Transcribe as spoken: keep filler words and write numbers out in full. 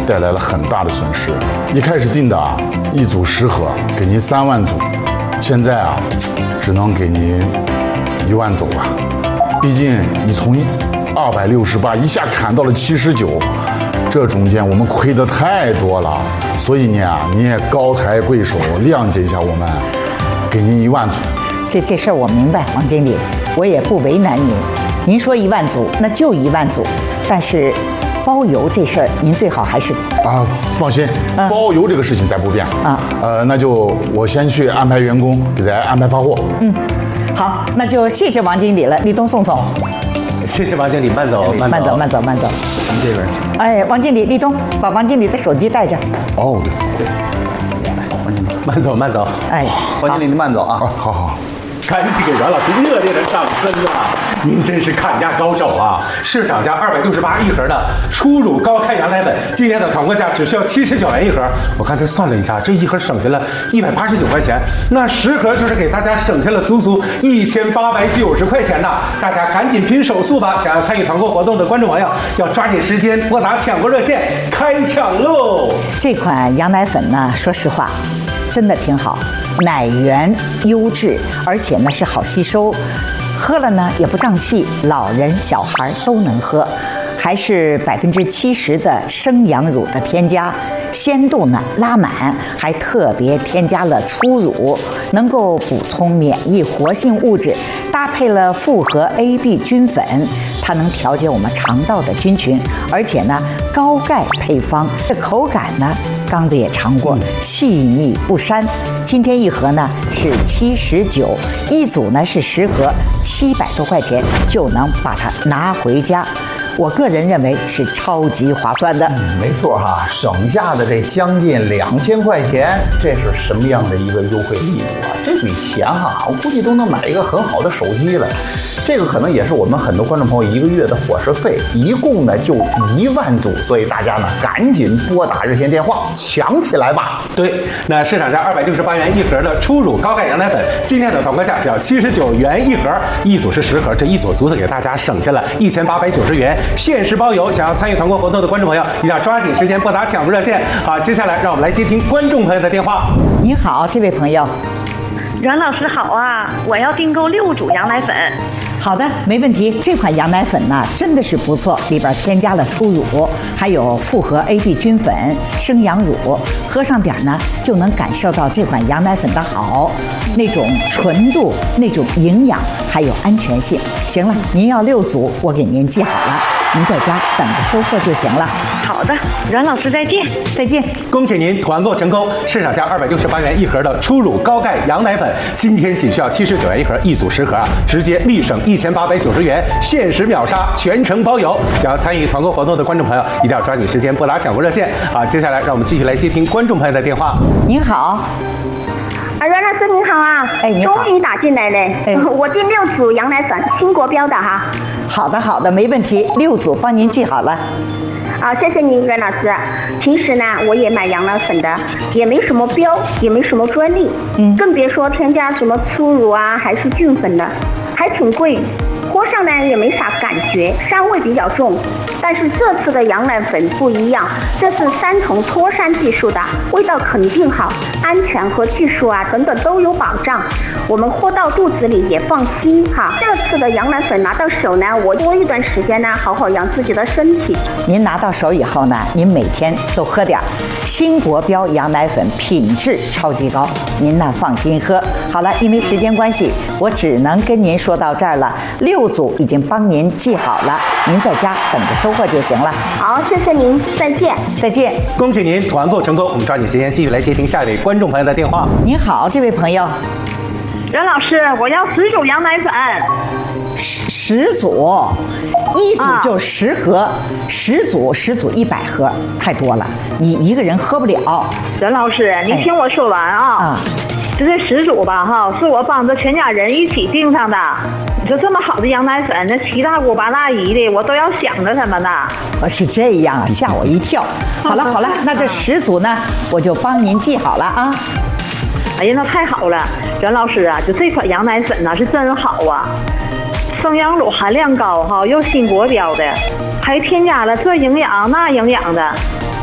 带来了很大的损失。一开始定的啊，一组十盒，给您三万组，现在啊，只能给您一万走了。毕竟你从二百六十八一下砍到了七十九，这中间我们亏得太多了，所以呢啊，你也高抬贵手，谅解一下我们，给您一万组。 这这事儿我明白，王经理，我也不为难您。您说一万组，那就一万组，但是包邮这事儿，您最好还是啊，放心， 嗯、 包邮这个事情咱不变啊。 呃，那就我先去安排员工给咱安排发货。 嗯，好，那就谢谢王经理了，立冬送送。 谢谢王经理，慢走， 慢走，慢走，慢走。 您这边请。 哎，王经理，立冬，把王经理的手机带着。 哦，对对。 王经理，慢走，慢走。 哎， 王经理，您慢走啊。 啊，好好。 赶紧给阮老师热烈的掌声啊！您真是砍价高手啊！市场价二百六十八一盒的初乳高开羊奶粉，今天的团购价只需要七十九元一盒。我刚才算了一下，这一盒省下了一百八十九块钱，那十盒就是给大家省下了足足一千八百九十块钱呢！大家赶紧拼手速吧！想要参与团购活动的观众朋友，要抓紧时间拨打抢购热线，开抢喽！ 这款羊奶粉呢，说实话，真的挺好。奶源优质，而且呢是好吸收，喝了呢也不胀气，老人小孩都能喝，还是百分之七十的生羊乳的添加，鲜度呢拉满，还特别添加了初乳，能够补充免疫活性物质，搭配了复合 A B 菌粉，它能调节我们肠道的菌群，而且呢高钙配方，这口感呢刚子也尝过，细腻不膻。今天一盒呢是七十九，一组呢是十盒，七百多块钱就能把它拿回家。我个人认为是超级划算的。 嗯，没错哈，省下的这将近两千块钱，这是什么样的一个优惠力度啊？这笔钱哈，我估计都能买一个很好的手机了。这个可能也是我们很多观众朋友一个月的伙食费，一共呢就一万组，所以大家呢赶紧拨打热线电话抢起来吧。 对，那市场价二百六十八元一盒的初乳高钙羊奶粉，今天的团购价只要七十九元一盒，一组是十盒，这一组足足给大家省下了一千八百九十元。限时包邮，想要参与团购活动的观众朋友，一定要抓紧时间拨打抢购热线。好，接下来让我们来接听观众朋友的电话。 你好，这位朋友。 阮老师好啊，我要订购六组羊奶粉。 好的，没问题。这款羊奶粉呢，真的是不错，里边添加了初乳，还有复合 A B 菌粉、生羊乳，喝上点呢，就能感受到这款羊奶粉的好，那种纯度、那种营养，还有安全性。行了，您要六组，我给您记好了，您在家等着收货就行了。 好的，阮老师再见。 再见。 恭喜您团购成功，市场价二百六十八元一盒的初乳高钙羊奶粉，今天仅需要七十九元一盒，一组十盒啊，直接立省一千八百九十元，限时秒杀，全程包邮。想要参与团购活动的观众朋友，一定要抓紧时间拨打抢购热线啊！接下来让我们继续来接听观众朋友的电话。 您好。 啊，阮老师您好啊！ 哎，你好。 终于打进来了。哎，我订六组羊奶粉，新国标的哈。 好的，好的，没问题，六组帮您记好了。 啊，谢谢您，阮老师。平时呢，我也买羊奶粉的，也没什么标，也没什么专利，嗯，更别说添加什么初乳啊，还是菌粉的，还挺贵。喝上呢也没啥感觉，膻味比较重。但是这次的羊奶粉不一样，这是三重脱膻技术的，味道肯定好，安全和技术啊等等都有保障，我们喝到肚子里也放心哈。这次的羊奶粉拿到手呢，我多一段时间呢，好好养自己的身体。 您拿到手以后呢，您每天都喝点新国标羊奶粉，品质超级高，您呢放心喝。好了，因为时间关系，我只能跟您说到这儿了。六组已经帮您记好了，您在家等着收货就行了。 好，谢谢您，再见。 再见。 恭喜您团购成功，我们抓紧时间继续来接听下一位观众朋友的电话。 您好，这位朋友。 阮老师，我要十组羊奶粉。 十十组，一组就十盒，啊、十组十组一百盒，太多了，你一个人喝不了。 阮老师，你听我说完啊。啊。就这十组吧，哈，是我帮着全家人一起订上的。你说这么好的羊奶粉，那七大姑八大姨的，我都要想着他们呢。 哦，是这样，吓我一跳。好了好了，那这十组呢，我就帮您记好了啊。 哎呀，那太好了，阮老师啊，就这款羊奶粉呢是真好啊，生羊乳含量高哈，又新国标的，还添加了这营养那营养的。